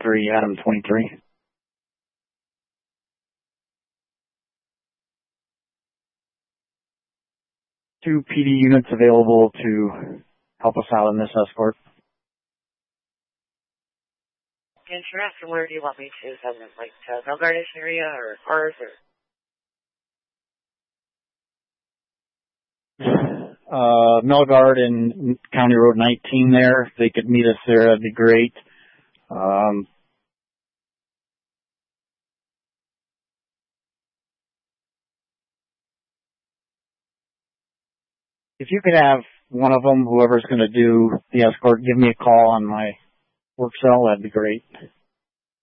23, Adam 23. 2 PD units available to help us out in this escort. And sure, after where do you want me to send them? Like to Melgardis area or cars or? Melgard and County Road 19 there. If they could meet us there, that'd be great. If you could have one of them, whoever's going to do the escort, give me a call on my work cell, that'd be great.